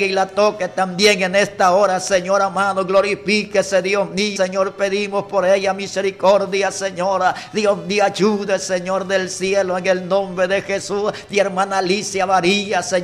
llegue y la toque también en esta hora, Señor amado. Glorifíquese, Dios mío. Señor, pedimos por ella misericordia, Señora. Dios mío, ayude, Señor del cielo, en el nombre de Jesús. Y hermana Alicia Varía, Señor.